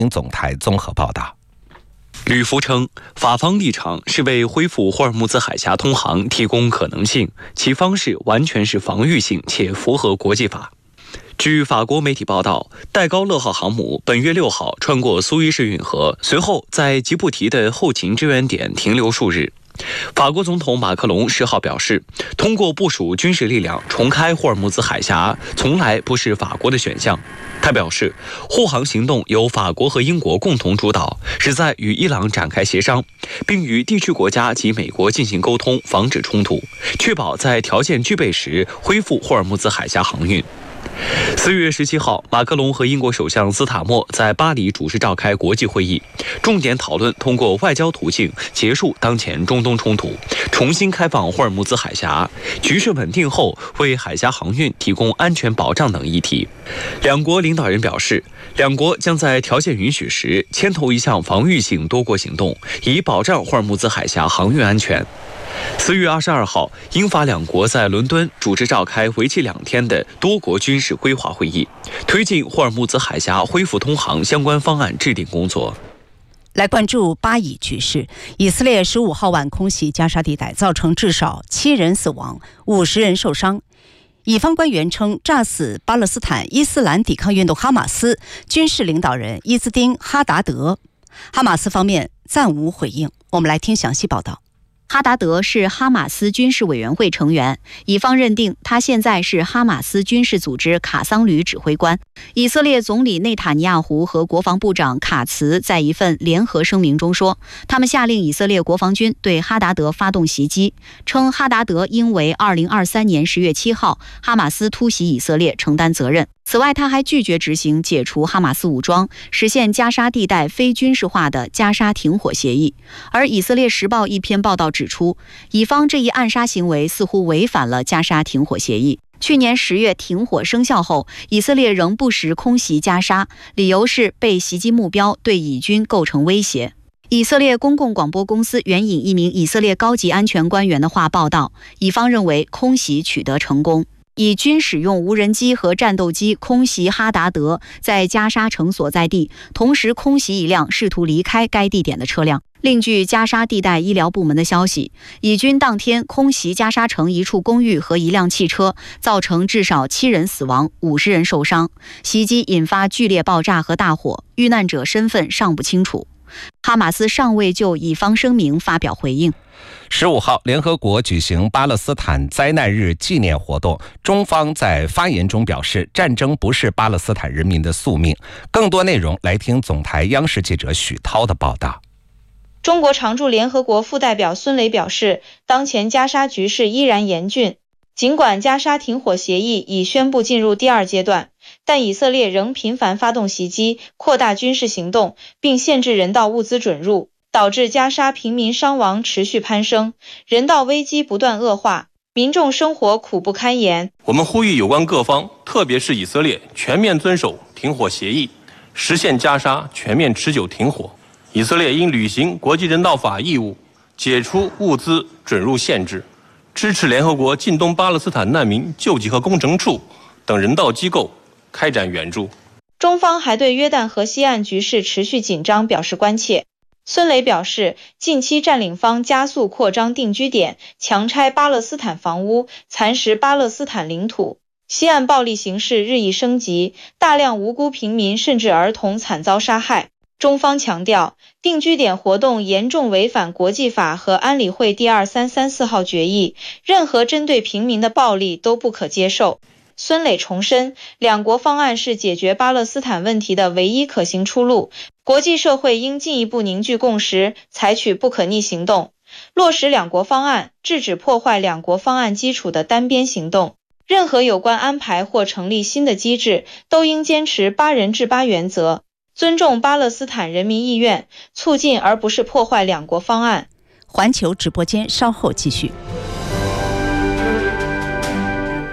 总台综合报道。 吕福称，法方立场是为恢复霍尔木兹海峡通航提供可能性，其方式完全是防御性且符合国际法。据法国媒体报道，戴高乐号航母本月6号穿过苏伊士运河，随后在吉布提的后勤支援点停留数日。法国总统马克龙10号表示，通过部署军事力量重开霍尔木兹海峡，从来不是法国的选项。他表示，护航行动由法国和英国共同主导，旨在与伊朗展开协商，并与地区国家及美国进行沟通，防止冲突，确保在条件具备时恢复霍尔木兹海峡航运。4月17号，马克龙和英国首相斯塔默在巴黎主持召开国际会议，重点讨论通过外交途径结束当前中东冲突，重新开放霍尔木兹海峡，局势稳定后为海峡航运提供安全保障等议题。两国领导人表示，两国将在条件允许时牵头一项防御性多国行动，以保障霍尔木兹海峡航运安全。4月22号，英法两国在伦敦主持召开为期2天的多国军事规划会议，推进霍尔木兹海峡恢复通航相关方案制定工作。 来关注巴以局势，以色列15号晚空袭加沙地带，造成至少7人死亡，50人受伤。以方官员称，炸死巴勒斯坦伊斯兰抵抗运动哈马斯军事领导人伊兹丁·哈达德。哈马斯方面暂无回应。我们来听详细报道。 哈达德是哈马斯军事委员会成员，以方认定他现在是哈马斯军事组织卡桑旅指挥官。以色列总理内塔尼亚胡和国防部长卡茨在一份联合声明中说，他们下令以色列国防军对哈达德发动袭击，称哈达德应为2023年10月7号哈马斯突袭以色列承担责任。此外，他还拒绝执行解除哈马斯武装、实现加沙地带非军事化的加沙停火协议。而以色列时报一篇报道指出，以方这一暗杀行为似乎违反了加沙停火协议。去年10月停火生效后，以色列仍不时空袭加沙，理由是被袭击目标对以军构成威胁。以色列公共广播公司援引一名以色列高级安全官员的话报道，以方认为空袭取得成功。以军使用无人机和战斗机空袭哈达德在加沙城所在地，同时空袭一辆试图离开该地点的车辆。另据加沙地带医疗部门的消息，以军当天空袭加沙城一处公寓和一辆汽车，造成至少7人死亡，50人受伤。袭击引发剧烈爆炸和大火，遇难者身份尚不清楚。哈马斯尚未就以方声明发表回应。 15号，联合国举行巴勒斯坦灾难日纪念活动，中方在发言中表示，战争不是巴勒斯坦人民的宿命。更多内容来听总台央视记者许涛的报道。 中国常驻联合国副代表孙磊表示，当前加沙局势依然严峻，尽管加沙停火协议已宣布进入第2阶段，但以色列仍频繁发动袭击，扩大军事行动，并限制人道物资准入，导致加沙平民伤亡持续攀升，人道危机不断恶化，民众生活苦不堪言。 我们呼吁有关各方，特别是以色列，全面遵守停火协议，实现加沙全面持久停火。以色列应履行国际人道法义务，解除物资准入限制，支持联合国近东巴勒斯坦难民救济和工程处等人道机构开展援助。 中方还对约旦河西岸局势持续紧张表示关切。孙磊表示，近期占领方加速扩张定居点，强拆巴勒斯坦房屋，蚕食巴勒斯坦领土，西岸暴力形势日益升级，大量无辜平民甚至儿童惨遭杀害。中方强调，定居点活动严重违反国际法和安理会第2334号决议，任何针对平民的暴力都不可接受。孙磊重申，两国方案是解决巴勒斯坦问题的唯一可行出路，国际社会应进一步凝聚共识，采取不可逆行动，落实两国方案，制止破坏两国方案基础的单边行动。任何有关安排或成立新的机制，都应坚持8人制8原则，尊重巴勒斯坦人民意愿，促进而不是破坏两国方案。 环球直播间稍后继续。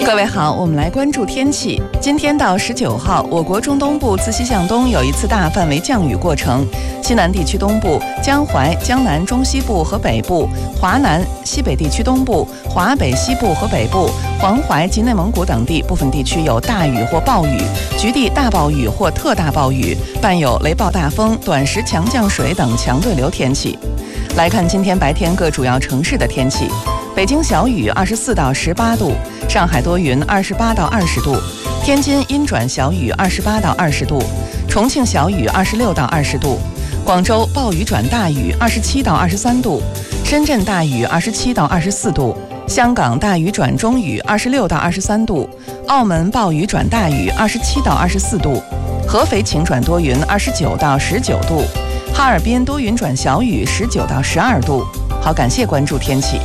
各位好，我们来关注天气。今天到19号，我国中东部自西向东有一次大范围降雨过程，西南地区东部、江淮、江南中西部和北部、华南、西北地区东部、华北西部和北部、黄淮及内蒙古等地部分地区有大雨或暴雨，局地大暴雨或特大暴雨，伴有雷暴大风、短时强降水等强对流天气。来看今天白天各主要城市的天气。北京小雨24到18度，上海多云28到20度，天津阴转小雨28到20度，重庆小雨26到20度，广州暴雨转大雨27到23度，深圳大雨27到24度，香港大雨转中雨26到23度，澳门暴雨转大雨27到24度，合肥晴转多云29到19度，哈尔滨多云转小雨19到12度。好，感谢关注天气。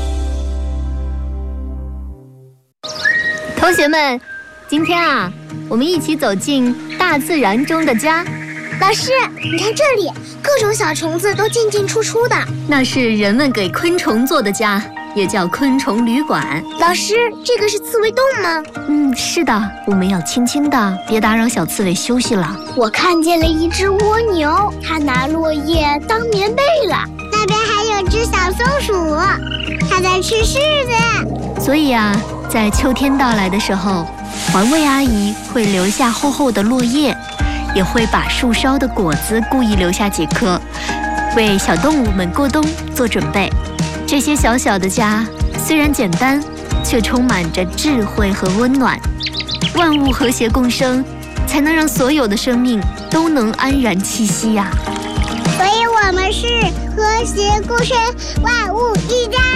同学们，今天啊，我们一起走进大自然中的家。 老师，你看这里，各种小虫子都进进出出的， 那是人们给昆虫做的家，也叫昆虫旅馆。 老师，这个是刺猬洞吗？ 是的，我们要轻轻的，别打扰小刺猬休息了。 我看见了一只蜗牛，它拿落叶当棉被了。那边还有只小松鼠，它在吃柿子。 所以啊，在秋天到来的时候，环卫阿姨会留下厚厚的落叶，也会把树梢的果子故意留下几颗，为小动物们过冬做准备。这些小小的家虽然简单，却充满着智慧和温暖。万物和谐共生，才能让所有的生命都能安然栖息呀。 所以我们是和谐共生，万物一家。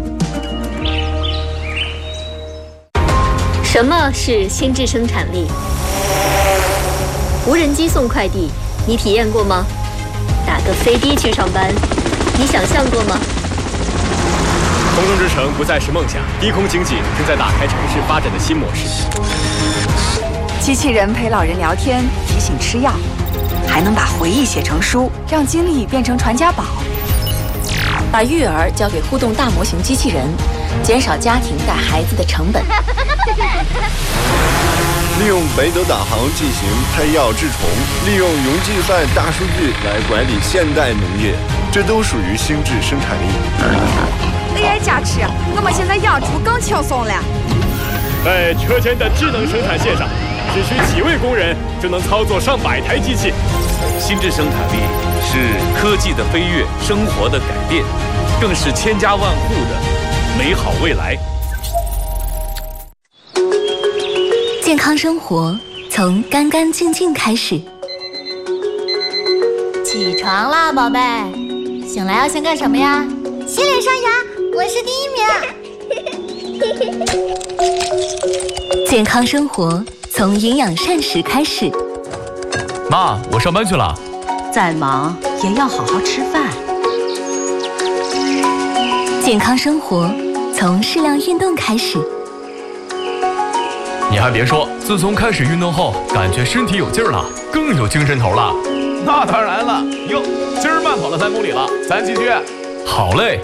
什么是心智生产力？无人机送快递，你体验过吗？打个飞的去上班，你想象过吗？ 空中之城不再是梦想，低空经济正在打开城市发展的新模式。 机器人陪老人聊天，提醒吃药，还能把回忆写成书，让经历变成传家宝。把育儿交给互动大模型机器人，减少家庭带孩子的成本。 利用北斗导航进行配药治虫，利用云计算大数据来管理现代农业，这都属于心智生产力。 AI 加持，我们现在养猪更轻松了。 在车间的智能生产线上，只需几位工人就能操作上百台机器。 心智生产力是科技的飞跃，生活的改变，更是千家万户的美好未来。 健康生活从干干净净开始。 起床啦，宝贝！醒来要先干什么呀？ 洗脸刷牙，我是第1名。 健康生活从营养膳食开始。 妈，我上班去了。 再忙也要好好吃饭。 健康生活从适量运动开始。 你还别说，自从开始运动后，感觉身体有劲儿了，更有精神头了。 那当然了，哟，今儿慢跑了3公里了，咱继续。 好嘞。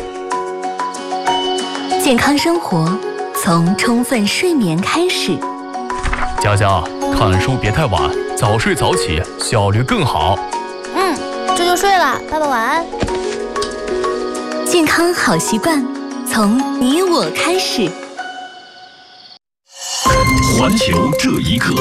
健康生活从充分睡眠开始。 佳佳，看书别太晚，早睡早起，效率更好。 这就睡了，爸爸晚安。 健康好习惯从你我开始。 环球这一刻，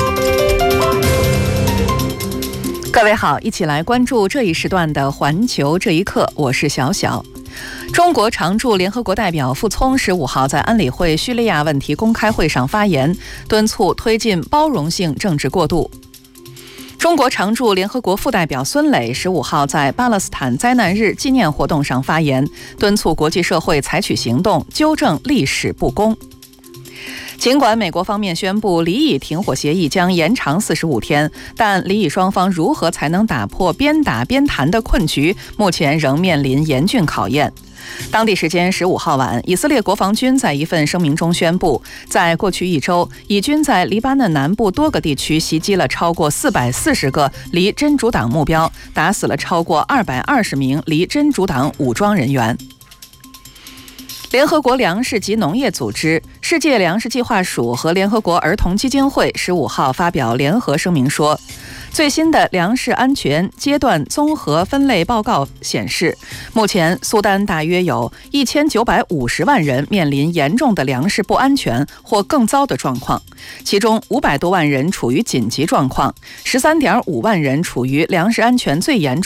各位好，一起来关注这一时段的环球这一刻，我是小小。中国常驻联合国代表傅聪15号在安理会叙利亚问题公开会上发言，敦促推进包容性政治过渡。中国常驻联合国副代表孙磊15号在巴勒斯坦灾难日纪念活动上发言，敦促国际社会采取行动，纠正历史不公。尽管美国方面宣布黎以停火协议将延长45天，但黎以双方如何才能打破边打边谈的困局，目前仍面临严峻考验。当地时间15号晚，以色列国防军在一份声明中宣布，在过去1周，以军在黎巴嫩南部多个地区袭击了超过440个离真主党目标，打死了超过220名离真主党武装人员。 联合国粮食及农业组织、世界粮食计划署和联合国儿童基金会15号发表联合声明说，最新的粮食安全阶段综合分类报告显示，目前苏丹大约有1950万人面临严重的粮食不安全或更糟的状况，其中500多万人处于紧急状况，13.5万人处于粮食安全最严重